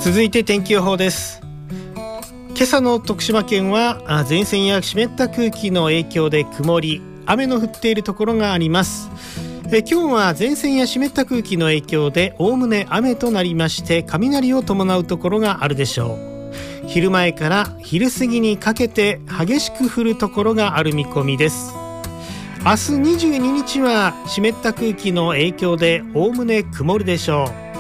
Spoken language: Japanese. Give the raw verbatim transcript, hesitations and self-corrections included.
続いて天気予報です。今朝の徳島県は前線や湿った空気の影響で曇り、雨の降っているところがあります。え今日は前線や湿った空気の影響でおおむね雨となりまして、雷を伴うところがあるでしょう。昼前から昼過ぎにかけて激しく降るところがある見込みです。明日にじゅうににちは湿った空気の影響でおおむね曇るでしょう。